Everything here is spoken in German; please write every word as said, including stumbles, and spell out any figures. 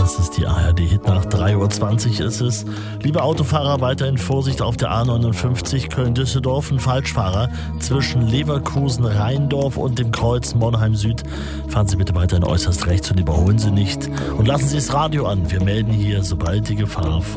Das ist die A R D-Hitnacht. drei Uhr zwanzig ist es. Liebe Autofahrer, weiterhin Vorsicht auf der A neunundfünfzig Köln-Düsseldorf. Ein Falschfahrer zwischen Leverkusen-Rheindorf und dem Kreuz Monheim Süd. Fahren Sie bitte weiterhin äußerst rechts und überholen Sie nicht. Und lassen Sie das Radio an. Wir melden hier, sobald die Gefahr